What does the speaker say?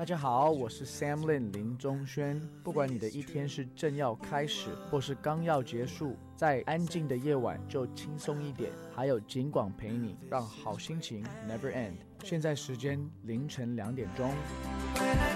大家好，我是 Sam Lin 林中轩。不管你的一天是正要开始，或是刚要结束，在安静的夜晚就轻松一点。还有警广陪你，让好心情 never end。现在时间凌晨2点钟。